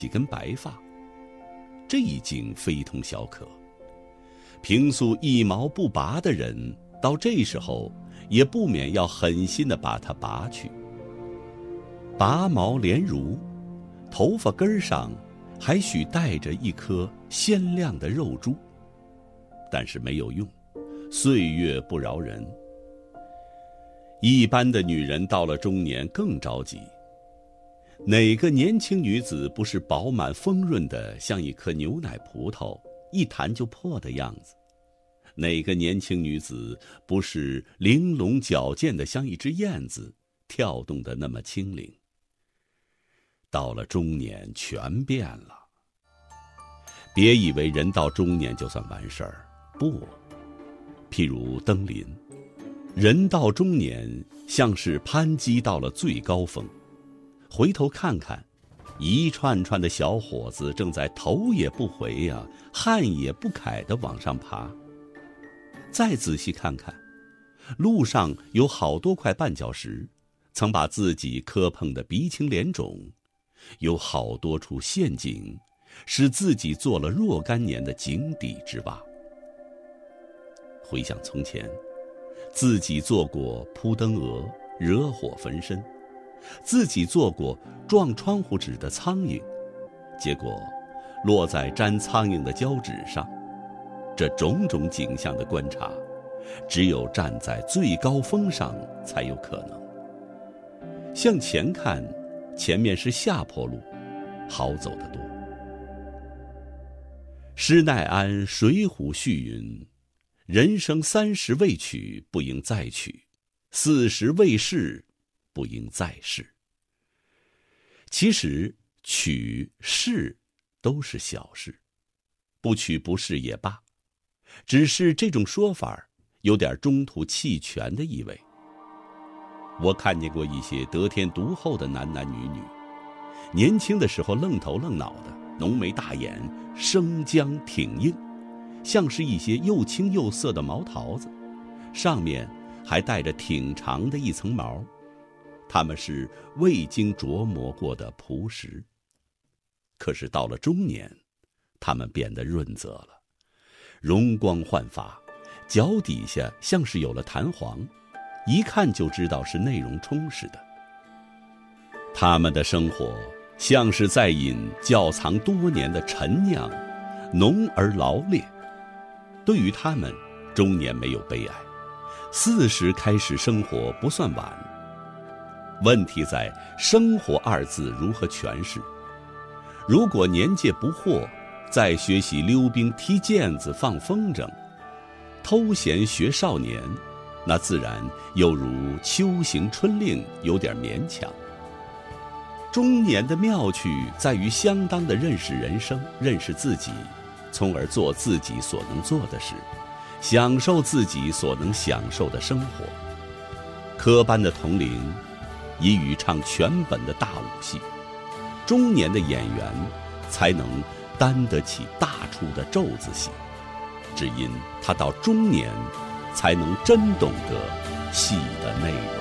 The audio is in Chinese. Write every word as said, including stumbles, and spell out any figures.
几根白发，这已经非同小可。平素一毛不拔的人，到这时候也不免要狠心地把它拔去。拔毛连如，头发根上还许带着一颗鲜亮的肉珠，但是没有用，岁月不饶人。一般的女人到了中年更着急。哪个年轻女子不是饱满丰润的像一颗牛奶葡萄，一弹就破的样子？哪个年轻女子不是玲珑矫健的像一只燕子，跳动的那么轻灵？到了中年全变了。别以为人到中年就算完事儿，不。譬如登临，人到中年像是攀击到了最高峰，回头看看，一串串的小伙子正在头也不回呀、啊，汗也不揩地往上爬。再仔细看看，路上有好多块绊脚石，曾把自己磕碰得鼻青脸肿；有好多处陷阱，使自己做了若干年的井底之蛙。回想从前，自己做过扑灯蛾，惹火焚身；自己做过撞窗户纸的苍蝇，结果落在粘苍蝇的胶纸上。这种种景象的观察，只有站在最高峰上才有可能。向前看，前面是下坡路，好走得多。施耐庵《水浒序》云：人生三十未娶，不应再娶；四十未逝，不应再逝。其实娶逝都是小事，不娶不逝也罢，只是这种说法有点中途弃权的意味。我看见过一些得天独厚的男男女女，年轻的时候愣头愣脑的，浓眉大眼，生姜挺硬，像是一些又青又涩的毛桃子，上面还带着挺长的一层毛。他们是未经琢磨过的朴实。可是到了中年，他们变得润泽了，容光焕发，脚底下像是有了弹簧，一看就知道是内容充实的。他们的生活像是在饮窖藏多年的陈酿，浓而劳烈。对于他们，中年没有悲哀，四十开始生活不算晚。问题在生活二字如何诠释。如果年届不惑，再学习溜冰、踢毽子、放风筝，偷闲学少年，那自然又如秋行春令，有点勉强。中年的妙趣在于相当的认识人生，认识自己，从而做自己所能做的事，享受自己所能享受的生活。科班的童龄已与唱全本的大武戏，中年的演员才能担得起大出的咒子戏，只因他到中年才能真懂得戏的内容。